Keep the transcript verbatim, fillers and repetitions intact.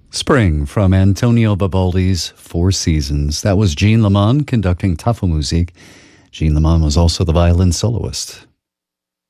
Spring from Antonio Vivaldi's Four Seasons. That was Jean Lemon conducting Tafelmusik. Jean Lemon was also the violin soloist.